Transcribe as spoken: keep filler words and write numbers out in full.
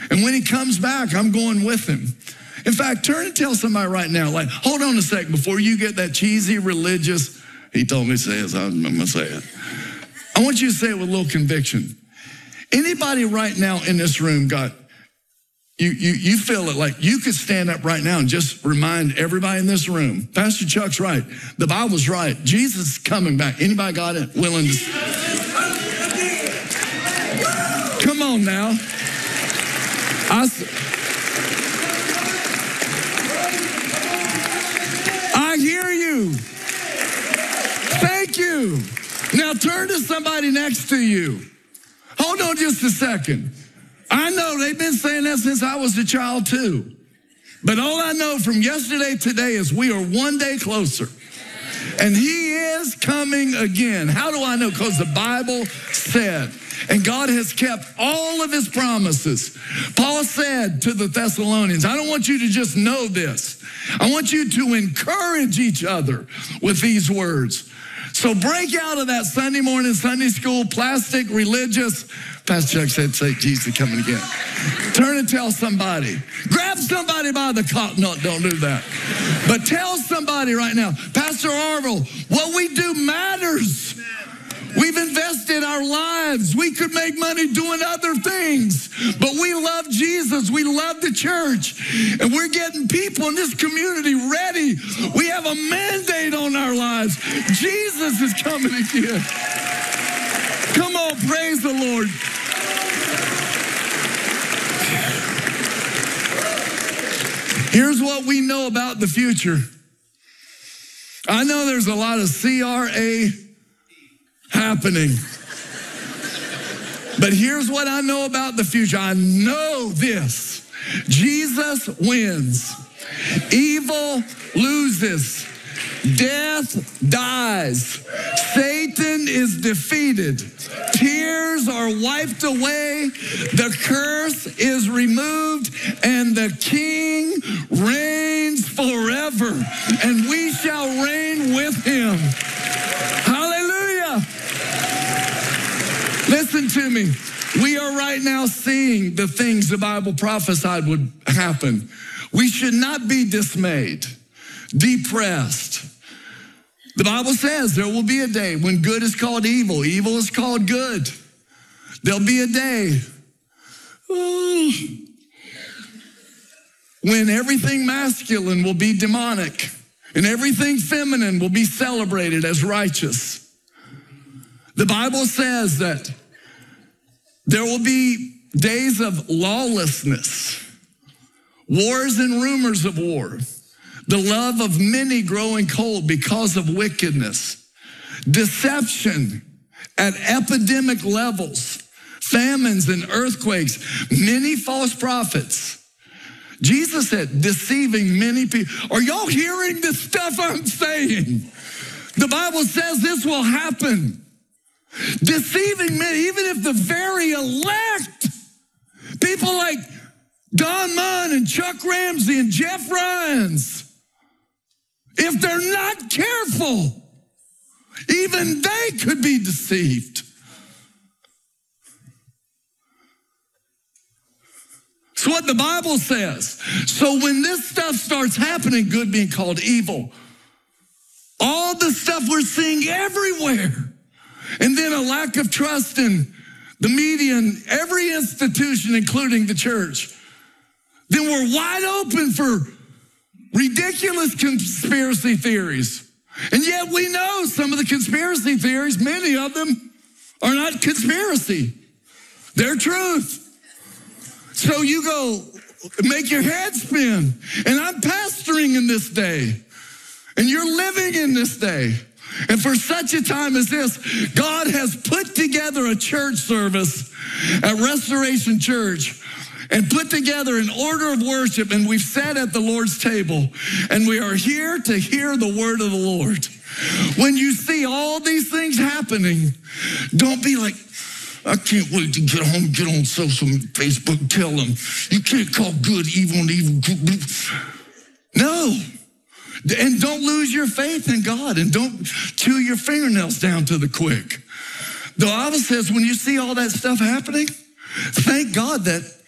And when he comes back, I'm going with him. In fact, turn and tell somebody right now, like, hold on a second before you get that cheesy religious, he told me to say it, so I'm going to say it. I want you to say it with a little conviction. Anybody right now in this room got, you, you, you feel it like you could stand up right now and just remind everybody in this room, Pastor Chuck's right. The Bible's right. Jesus is coming back. Anybody got it? Willing to? Come on now. I, I hear you. Thank you. Now turn to somebody next to you. Hold on just a second. I know they've been saying that since I was a child too. But all I know from yesterday to today is we are one day closer. And he is coming again. How do I know? Because the Bible said. And God has kept all of his promises. Paul said to the Thessalonians, I don't want you to just know this. I want you to encourage each other with these words. So break out of that Sunday morning, Sunday school, plastic, religious. Pastor Chuck said, say Jesus coming again. Turn and tell somebody. Grab somebody by the collar. No, don't do that. But tell somebody right now, Pastor Arville, what we do matters. We've invested our lives. We could make money doing other things, but we love Jesus. We love the church, and we're getting people in this community ready. We have a mandate on our lives. Jesus is coming again. Come on, praise the Lord. Here's what we know about the future. I know there's a lot of C R A happening. But here's what I know about the future. I know this. Jesus wins. Evil loses. Death dies. Satan is defeated. Tears are wiped away. The curse is removed. And the King reigns forever. And we shall reign with him. Hallelujah. Listen to me. We are right now seeing the things the Bible prophesied would happen. We should not be dismayed, depressed. The Bible says there will be a day when good is called evil, evil is called good. There'll be a day oh, when everything masculine will be demonic and everything feminine will be celebrated as righteous. The Bible says that there will be days of lawlessness, wars and rumors of war, the love of many growing cold because of wickedness, deception at epidemic levels, famines and earthquakes, many false prophets. Jesus said, deceiving many people. Are y'all hearing the stuff I'm saying? The Bible says this will happen. Deceiving many, even if the very elect, people like Don Munn and Chuck Ramsey and Jeff Ryans, if they're not careful, even they could be deceived. It's what the Bible says. So when this stuff starts happening, good being called evil, all the stuff we're seeing everywhere, and then a lack of trust in the media and every institution, including the church, then we're wide open for ridiculous conspiracy theories. And yet we know some of the conspiracy theories, many of them are not conspiracy. They're truth. So you go make your head spin. And I'm pastoring in this day. And you're living in this day. And for such a time as this, God has put together a church service at Restoration Church and put together an order of worship, and we've sat at the Lord's table, and we are here to hear the word of the Lord. When you see all these things happening, don't be like, I can't wait to get home, get on social Facebook, tell them, you can't call good evil and evil good. No. And don't lose your faith in God, and don't chew your fingernails down to the quick. The Bible says when you see all that stuff happening, thank God that